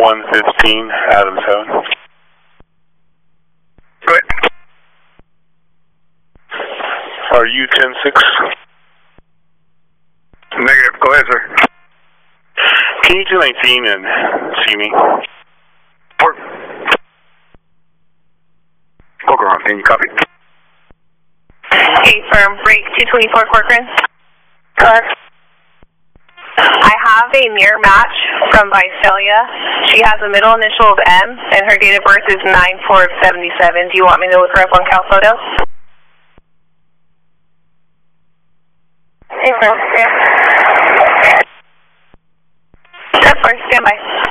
115, Adam 7. Go ahead. Are you 10-6? Negative. Go ahead, sir. Can you 219 and see me? Port. Corcoran, can you copy? Okay, firm. Break 224 Corcoran. Go ahead. I have a mirror match from Visalia. She has a middle initial of M, and her date of birth is 9/4/77. Do you want me to look her up on Cal Photo? Hey, firm. Yeah. That's fine. Stand by.